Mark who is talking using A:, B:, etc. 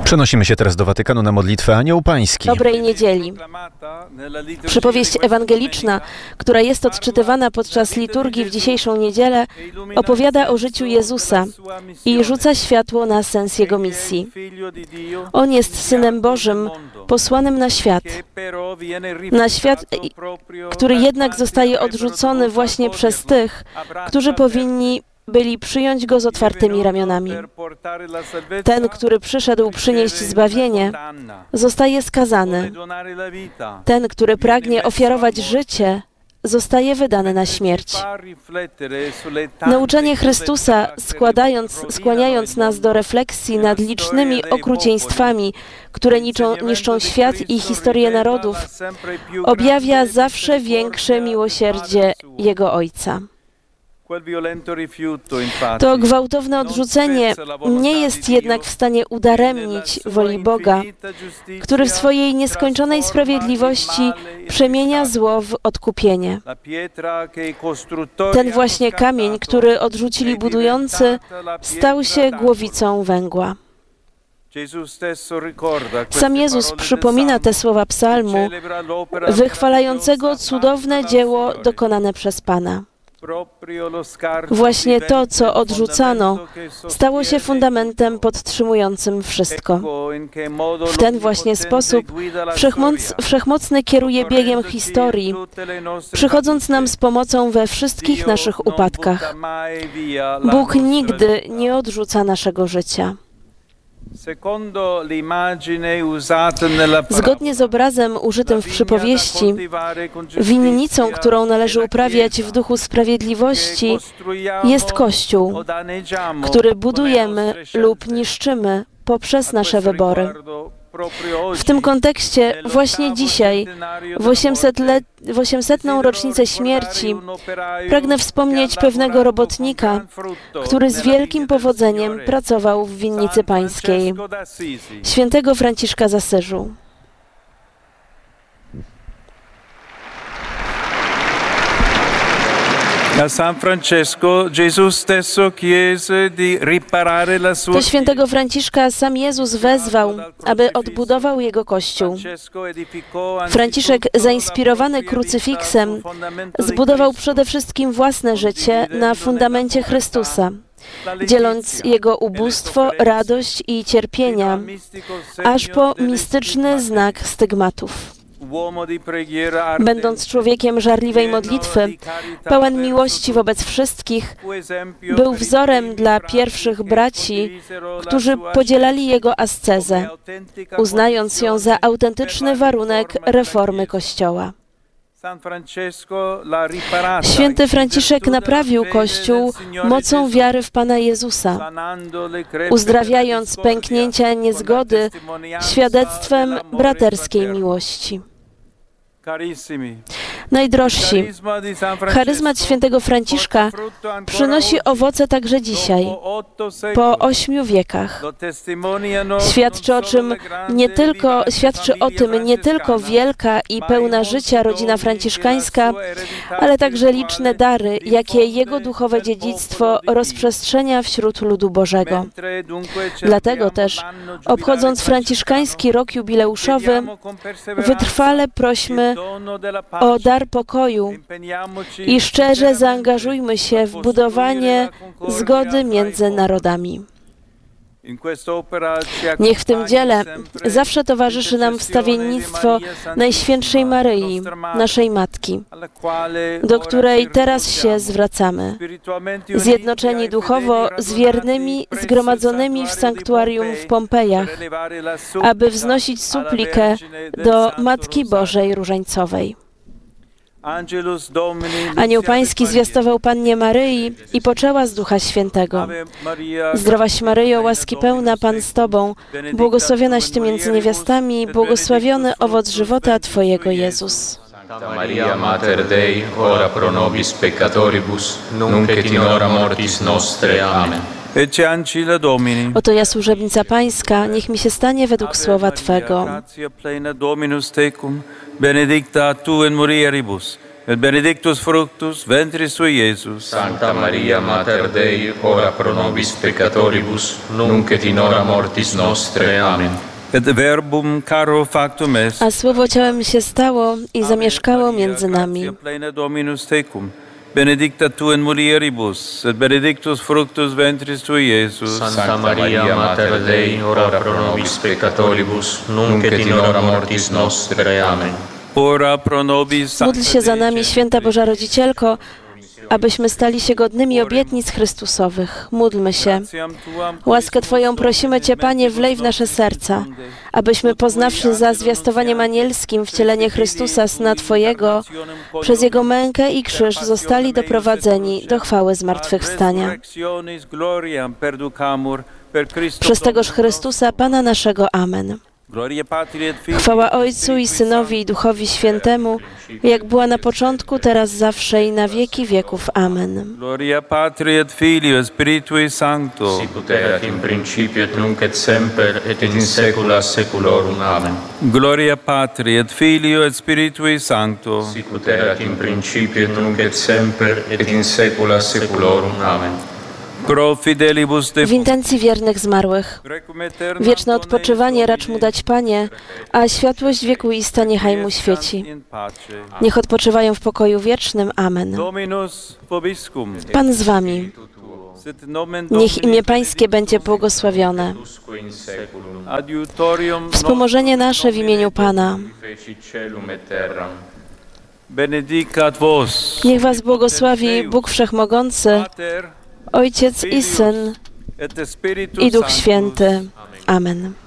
A: Przenosimy się teraz do Watykanu na modlitwę Anioł Pański.
B: Dobrej niedzieli. Przypowieść ewangeliczna, która jest odczytywana podczas liturgii w dzisiejszą niedzielę, opowiada o życiu Jezusa i rzuca światło na sens Jego misji. On jest Synem Bożym, posłanym na świat, który jednak zostaje odrzucony właśnie przez tych, którzy powinni byli przyjąć Go z otwartymi ramionami. Ten, który przyszedł przynieść zbawienie, zostaje skazany. Ten, który pragnie ofiarować życie, zostaje wydany na śmierć. Nauczanie Chrystusa, skłaniając nas do refleksji nad licznymi okrucieństwami, które niszczą świat i historię narodów, objawia zawsze większe miłosierdzie Jego Ojca. To gwałtowne odrzucenie nie jest jednak w stanie udaremnić woli Boga, który w swojej nieskończonej sprawiedliwości przemienia zło w odkupienie. Ten właśnie kamień, który odrzucili budujący, stał się głowicą węgła. Sam Jezus przypomina te słowa psalmu, wychwalającego cudowne dzieło dokonane przez Pana. Właśnie to, co odrzucano, stało się fundamentem podtrzymującym wszystko. W ten właśnie sposób Wszechmocny kieruje biegiem historii, przychodząc nam z pomocą we wszystkich naszych upadkach. Bóg nigdy nie odrzuca naszego życia. Zgodnie z obrazem użytym w przypowieści, winnicą, którą należy uprawiać w duchu sprawiedliwości, jest Kościół, który budujemy lub niszczymy poprzez nasze wybory. W tym kontekście właśnie dzisiaj, w 800. rocznicę śmierci, pragnę wspomnieć pewnego robotnika, który z wielkim powodzeniem pracował w winnicy pańskiej, świętego Franciszka z Asyżu. Do świętego Franciszka sam Jezus wezwał, aby odbudował jego Kościół. Franciszek, zainspirowany krucyfiksem, zbudował przede wszystkim własne życie na fundamencie Chrystusa, dzieląc Jego ubóstwo, radość i cierpienia, aż po mistyczny znak stygmatów. Będąc człowiekiem żarliwej modlitwy, pełen miłości wobec wszystkich, był wzorem dla pierwszych braci, którzy podzielali jego ascezę, uznając ją za autentyczny warunek reformy Kościoła. Święty Franciszek naprawił Kościół mocą wiary w Pana Jezusa, uzdrawiając pęknięcia niezgody świadectwem braterskiej miłości. Najdrożsi, charyzmat świętego Franciszka przynosi owoce także dzisiaj, po 8 wiekach. Świadczy o tym nie tylko wielka i pełna życia rodzina franciszkańska, ale także liczne dary, jakie jego duchowe dziedzictwo rozprzestrzenia wśród ludu Bożego. Dlatego też, obchodząc franciszkański rok jubileuszowy, wytrwale prośmy o dar pokoju i szczerze zaangażujmy się w budowanie zgody między narodami. Niech w tym dziele zawsze towarzyszy nam wstawiennictwo Najświętszej Maryi, naszej Matki, do której teraz się zwracamy, zjednoczeni duchowo z wiernymi zgromadzonymi w sanktuarium w Pompejach, aby wznosić suplikę do Matki Bożej Różańcowej. Anioł Pański zwiastował Pannie Maryi i poczęła z Ducha Świętego. Zdrowaś Maryjo, łaski pełna, Pan z Tobą, błogosławionaś Ty między niewiastami, błogosławiony owoc żywota Twojego, Jezus.
C: Santa Maria, Mater Dei, ora pro nobis peccatoribus, nunc et in hora mortis nostre. Amen.
B: Oto ja, służebnica Pańska, niech mi się stanie według słowa Twego.
D: Benedicta tu in mulieribus, et benedictus fructus ventris tui, Iesus.
C: Sancta Maria, Mater Dei, ora pro nobis peccatoribus, nunc et in hora mortis nostre. Amen.
D: Et verbum caro factum est.
B: A Słowo ciałem się stało i zamieszkało między nami.
D: Gratia plena Dominus tecum. Benedicta tu in mulieribus, et benedictus fructus ventris tui, Iesus.
C: Sancta Maria, Mater Dei, ora pro nobis peccatoribus, nunc et in hora mortis nostre. Amen.
D: Ora pro nobis.
B: Módl się za nami, Święta Boża Rodzicielko, abyśmy stali się godnymi obietnic Chrystusowych. Módlmy się. Łaskę Twoją prosimy Cię, Panie, wlej w nasze serca, abyśmy poznawszy za zwiastowaniem anielskim wcielenie Chrystusa, Syna Twojego, przez Jego mękę i krzyż zostali doprowadzeni do chwały zmartwychwstania. Przez tegoż Chrystusa, Pana naszego. Amen. Chwała Ojcu i Synowi i Duchowi Świętemu, jak była na początku, teraz, zawsze i na wieki wieków. Amen.
D: Gloria Patri et Filio et Spiritui Sancto.
C: Sicut erat in principio et nunc et semper et in saecula saeculorum. Amen.
D: Gloria Patri et Filio et Spiritui Sancto.
C: Sicut erat in principio et nunc et semper et in saecula saeculorum. Amen.
D: Pro fidelibus
B: W
D: Deus.
B: intencji wiernych zmarłych. Wieczne odpoczywanie racz mu dać, Panie, a światłość wiekuista niechaj mu świeci. Niech odpoczywają w pokoju wiecznym. Amen.
D: Dominus vobiscum.
B: Pan z wami.
D: Sit nomen
B: Niech imię Pańskie będzie błogosławione.
D: Adiutorium
B: Wspomożenie nasze w imieniu Pana.
D: benedicat vos.
B: Niech was błogosławi Bóg Wszechmogący,
D: Pater
B: Ojciec i Syn
D: et Spiritus
B: i Duch
D: Sanctus.
B: Święty. Amen.